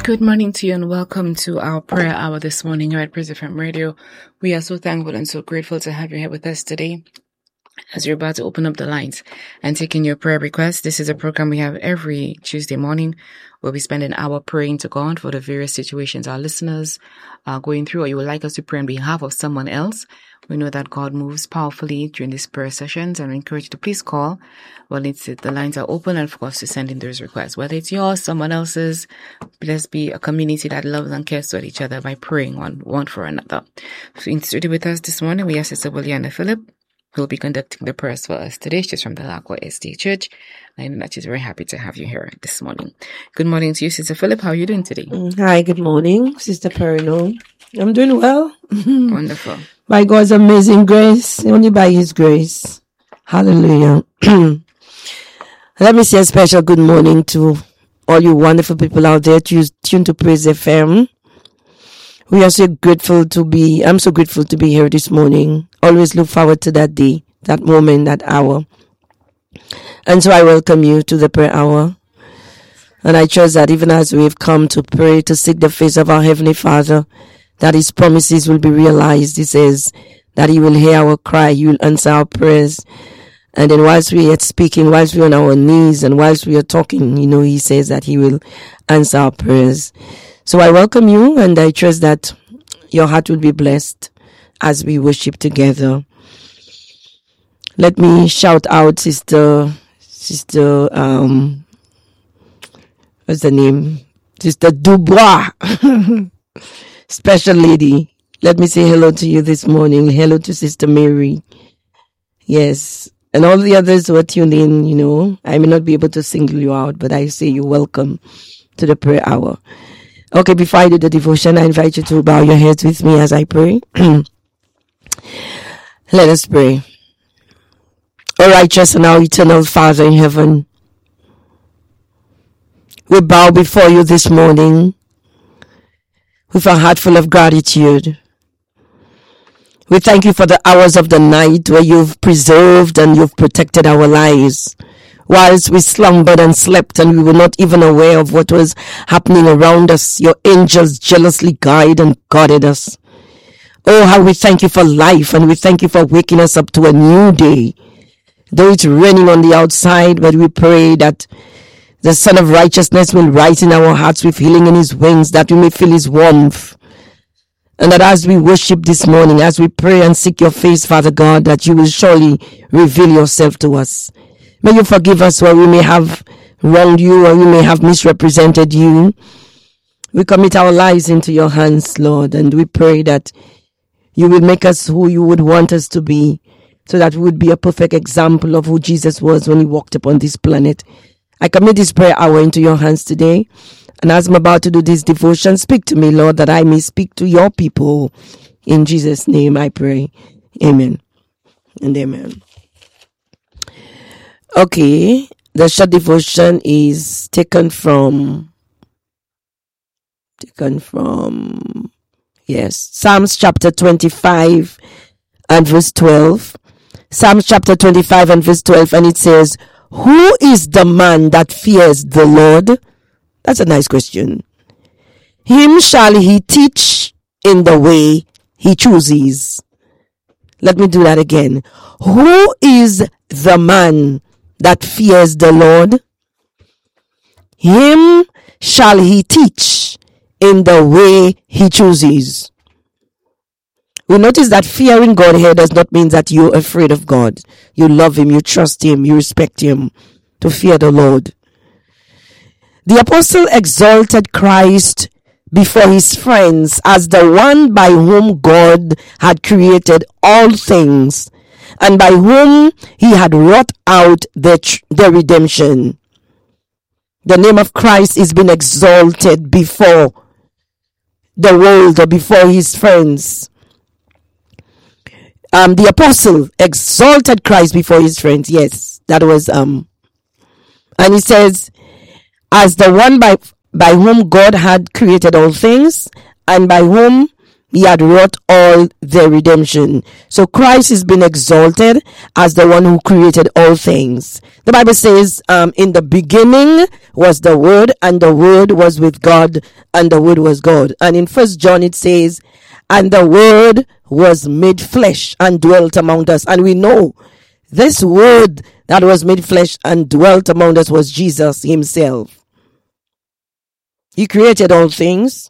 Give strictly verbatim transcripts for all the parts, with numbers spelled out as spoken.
Good morning to you and welcome to our prayer hour this morning here at Praise F M Radio. We are so thankful and so grateful to have you here with us today as you're about to open up the lines and take in your prayer requests. This is a program we have every Tuesday morning where we spend an hour praying to God for the various situations our listeners are going through, or you would like us to pray on behalf of someone else. We know that God moves powerfully during these prayer sessions, and we encourage you to please call. Well, it's the lines are open, and of course to send in those requests. Whether it's yours, someone else's, let's be a community that loves and cares for each other by praying one, one for another. So in studio with us this morning, we have Sister Williana Phillip, who will be conducting the prayers for us today. She's from the Lacwa S D Church. I know that she's very happy to have you here this morning. Good morning to you, Sister Phillip. How are you doing today? Hi, good morning, Sister Perino. I'm doing well. Wonderful. By God's amazing grace, only by His grace. Hallelujah. Let me say a special good morning to all you wonderful people out there tuned to Praise F M. We are so grateful to be, I'm so grateful to be here this morning. Always look forward to that day, that moment, that hour. And so I welcome you to the prayer hour. And I trust that even as we've come to pray, to seek the face of our Heavenly Father, that His promises will be realized. He says that He will hear our cry, He will answer our prayers. And then whilst we are speaking, whilst we're on our knees, and whilst we are talking, you know, He says that He will answer our prayers. So I welcome you, and I trust that your heart will be blessed as we worship together. Let me shout out Sister, Sister, um, what's the name? Sister Dubois. Special lady. Let me say hello to you this morning. Hello to Sister Mary. Yes. And all the others who are tuned in, you know, I may not be able to single you out, but I say you're welcome to the prayer hour. Okay, before I do the devotion, I invite you to bow your heads with me as I pray. Let us pray. O righteous and our eternal Father in heaven, we bow before you this morning with a heart full of gratitude. We thank you for the hours of the night where you've preserved and you've protected our lives. Whilst we slumbered and slept and we were not even aware of what was happening around us, your angels jealously guided and guarded us. Oh, how we thank you for life, and we thank you for waking us up to a new day. Though it's raining on the outside, but we pray that the Son of Righteousness will rise in our hearts with healing in His wings, that we may feel His warmth. And that as we worship this morning, as we pray and seek your face, Father God, that you will surely reveal yourself to us. May you forgive us where we may have wronged you or we may have misrepresented you. We commit our lives into your hands, Lord, and we pray that you will make us who you would want us to be, so that we would be a perfect example of who Jesus was when He walked upon this planet. I commit this prayer hour into your hands today. And as I'm about to do this devotion, speak to me, Lord, that I may speak to your people. In Jesus' name I pray. Amen and amen. Okay, the short devotion is taken from, taken from, yes, Psalms chapter twenty-five and verse twelve. Psalms chapter twenty-five and verse twelve, and it says, who is the man that fears the Lord? That's a nice question. Him shall he teach in the way he chooses. Let me do that again. Who is the man that fears the Lord? Him shall he teach in the way he chooses. We notice that fearing God here does not mean that you're afraid of God. You love Him, you trust Him, you respect Him. To fear the Lord. The apostle exalted Christ before his friends as the one by whom God had created all things, and by whom He had wrought out the, the redemption. The name of Christ is being exalted before the world or before His friends. Um, the apostle exalted Christ before his friends. Yes, that was, um, and he says, as the one by, by whom God had created all things, and by whom he had wrought all their redemption. So Christ has been exalted as the one who created all things. The Bible says, um, in the beginning was the Word, and the Word was with God, and the Word was God. And in First John it says, and the Word was made flesh and dwelt among us. And we know this Word that was made flesh and dwelt among us was Jesus himself. He created all things.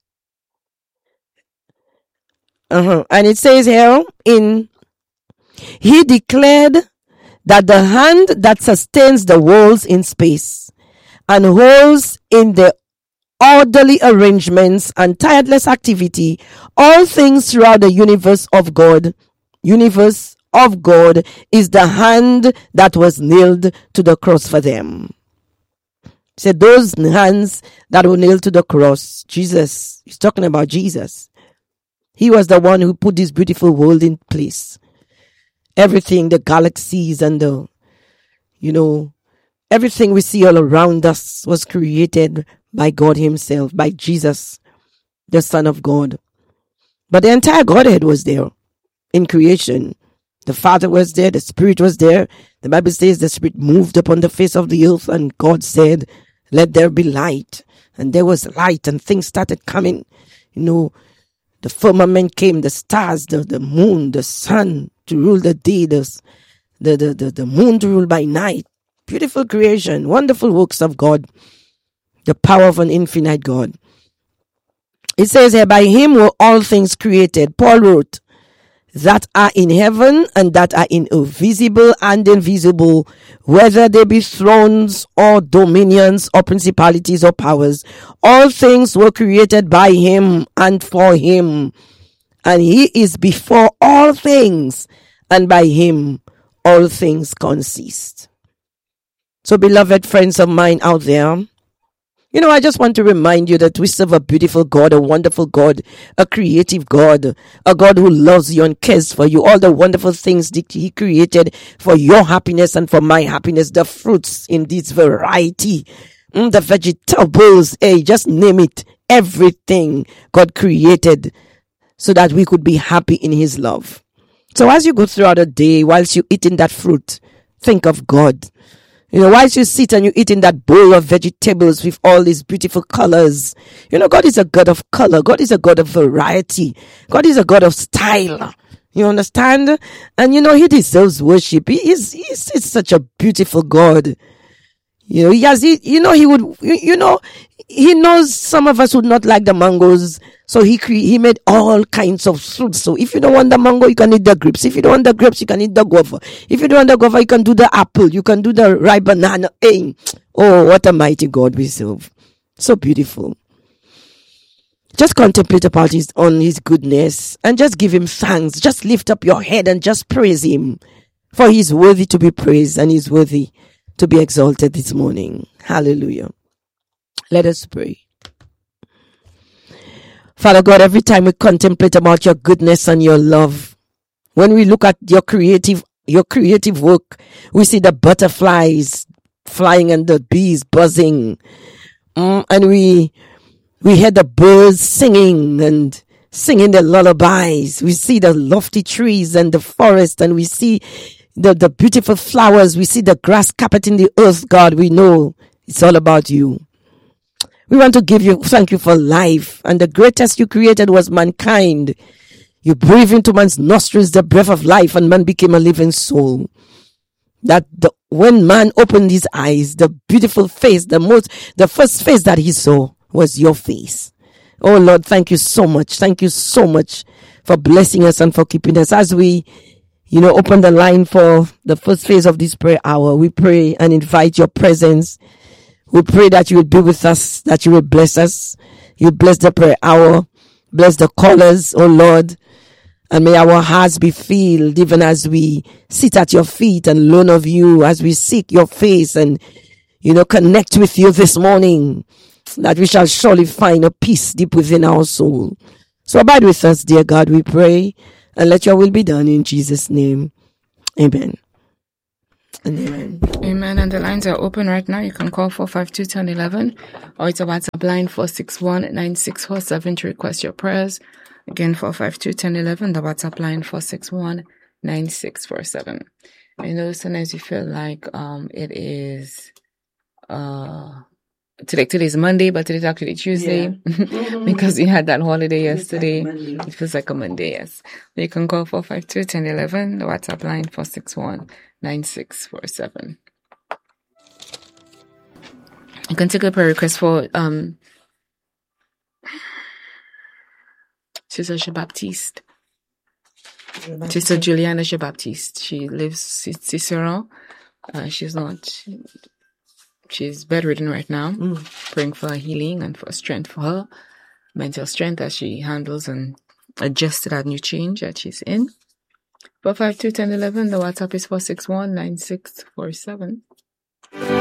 Uh-huh. And it says here, in he declared that the hand that sustains the worlds in space and holds in the orderly arrangements and tireless activity all things throughout the universe of God, universe of God is the hand that was nailed to the cross for them. So those hands that were nailed to the cross, Jesus, he's talking about Jesus. He was the one who put this beautiful world in place. Everything, the galaxies and the, you know, everything we see all around us was created by God himself, by Jesus, the Son of God. But the entire Godhead was there in creation. The Father was there, the Spirit was there. The Bible says the Spirit moved upon the face of the earth, and God said, let there be light. And there was light, and things started coming. You know, the firmament came, the stars, the, the moon, the sun to rule the day, the, the, the, the, the moon to rule by night. Beautiful creation, wonderful works of God, the power of an infinite God. It says here, by him were all things created. Paul wrote, that are in heaven and that are in earth, visible and invisible, whether they be thrones or dominions or principalities or powers. All things were created by him and for him. And he is before all things, and by him all things consist. So, beloved friends of mine out there, you know, I just want to remind you that we serve a beautiful God, a wonderful God, a creative God, a God who loves you and cares for you. All the wonderful things that he created for your happiness and for my happiness, the fruits in this variety, mm, the vegetables, hey, just name it. Everything God created so that we could be happy in his love. So as you go throughout the day, whilst you're eating that fruit, think of God. You know, whilst you sit and you eat in that bowl of vegetables with all these beautiful colors, you know, God is a God of color. God is a God of variety. God is a God of style. You understand? And, you know, he deserves worship. He is, he's, he's such a beautiful God. You know, he has, he, you know, he would, you know, he knows some of us would not like the mangoes. So he cre- he made all kinds of fruits. So if you don't want the mango, you can eat the grapes. If you don't want the grapes, you can eat the guava. If you don't want the guava, you can do the apple. You can do the ripe banana. Hey. Oh, what a mighty God we serve. So beautiful. Just contemplate about his, on his goodness and just give him thanks. Just lift up your head and just praise him. For he is worthy to be praised and he is worthy to be exalted this morning. Hallelujah. Let us pray. Father God, every time we contemplate about your goodness and your love, when we look at your creative, your creative work, we see the butterflies flying and the bees buzzing, mm, and we we hear the birds singing and singing their lullabies. We see the lofty trees and the forest, and we see the the beautiful flowers. We see the grass carpeting the earth. God, we know it's all about you. We want to give you, thank you for life. And the greatest you created was mankind. You breathed into man's nostrils the breath of life, and man became a living soul. That the, when man opened his eyes, the beautiful face, the most, the first face that he saw was your face. Oh Lord, thank you so much. Thank you so much for blessing us and for keeping us. As we, you know, open the line for the first phase of this prayer hour, we pray and invite your presence. We pray that you will be with us, that you will bless us. You bless the prayer hour, bless the callers, oh Lord. And may our hearts be filled even as we sit at your feet and learn of you, as we seek your face and, you know, connect with you this morning, that we shall surely find a peace deep within our soul. So abide with us, dear God, we pray, and let your will be done in Jesus' name. Amen. And amen. Amen. And the lines are open right now. You can call four five two, one zero one one or it's a WhatsApp line four six one, nine six four seven to request your prayers. Again, four five two, one zero one one, the WhatsApp line four six one, nine six four seven. I know sometimes you feel like um it is uh today today's Monday, but today's actually Tuesday yeah. because we had that holiday yesterday. Like it feels like a Monday, yes. You can call four five two, one zero one one, the WhatsApp line four six one, nine six four seven. You can take a prayer request for um Sister Jean-Baptiste. Sister Juliana Jean-Baptiste. She lives in Cicero. Uh, she's not, she, she's bedridden right now. Mm. Praying for her healing and for strength for her. Mental strength as she handles and adjusts to that new change that she's in. four five two, one zero one one, the WhatsApp is four six one, nine six four seven.